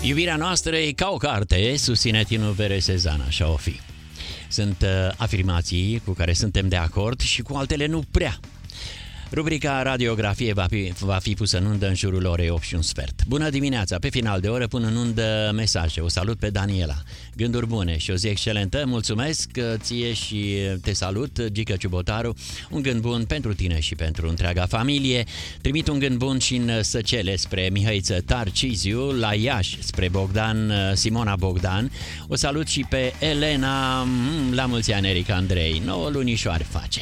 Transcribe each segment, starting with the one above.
Iubirea noastră e ca o carte, susține Tinu Pere Sezan, așa o fi. Sunt afirmații cu care suntem de acord și cu altele nu prea. Rubrica Radiografie va fi pusă în undă în jurul orei 8 și un sfert. Bună dimineața! Pe final de oră pun în undă mesaje. O salut pe Daniela. Gânduri bune și o zi excelentă. Mulțumesc ție și te salut, Gică Ciubotaru. Un gând bun pentru tine și pentru întreaga familie. Trimit un gând bun și în Săcele spre Mihăiță Tarciziu, la Iași spre Simona Bogdan. O salut și pe Elena, la mulți ani Eric Andrei. 9 lunișoare face.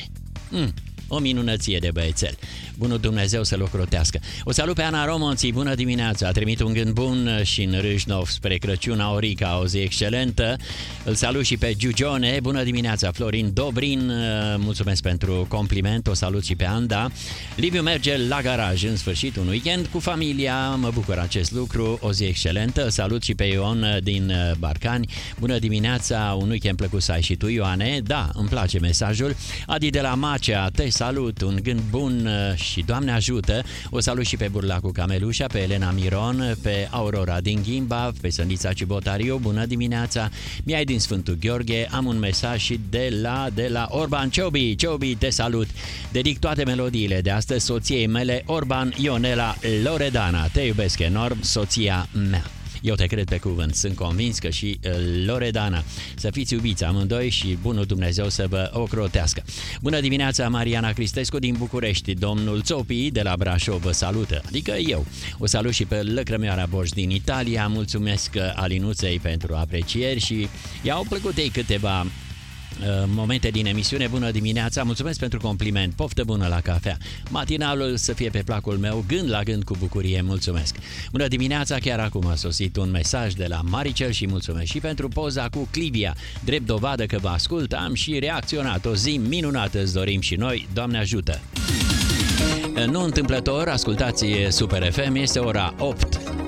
O minunăție de băiețel. Bunul Dumnezeu să-l ocrotească. O salut pe Ana Romonții, bună dimineața. A trimit un gând bun și în Râșnov spre Crăciun, Aurica, o zi excelentă. Îl salut și pe Giugione, bună dimineața. Florin Dobrin, mulțumesc pentru compliment. O salut și pe Anda. Liviu merge la garaj, în sfârșit un weekend cu familia, mă bucur acest lucru, o zi excelentă. Salut și pe Ion din Barcani, bună dimineața, un weekend plăcut să ai și tu, Ioane. Da, îmi place mesajul. Adi de la Macea, te salut, un gând bun și Doamne ajută. O salut și pe Burlacu Camelușa, pe Elena Miron, pe Aurora din Ghimba, pe Sănița Cibotariu, bună dimineața. Mi-ai din Sfântul Gheorghe, am un mesaj și de la Orban Ciobi, te salut. Dedic toate melodiile de astăzi soției mele, Orban Ionela Loredana. Te iubesc enorm, soția mea. Eu te cred pe cuvânt, sunt convins că și Loredana. Să fiți iubiți amândoi și bunul Dumnezeu să vă ocrotească. Bună dimineața, Mariana Cristescu din București. Domnul Țopii de la Brașov vă salută, adică eu. O salut și pe Lăcrămioara Boș din Italia. Mulțumesc Alinuței pentru aprecieri și i-au plăcut ei câteva momente din emisiune. Bună dimineața, mulțumesc pentru compliment, poftă bună la cafea. Matinalul să fie pe placul meu, gând la gând cu bucurie, mulțumesc. Bună dimineața, chiar acum a sosit un mesaj de la Maricel și mulțumesc și pentru poza cu Clivia. Drept dovadă că vă ascult, am și reacționat. O zi minunată îți dorim și noi, Doamne ajută. Nu întâmplător, ascultați Super FM, este ora 8.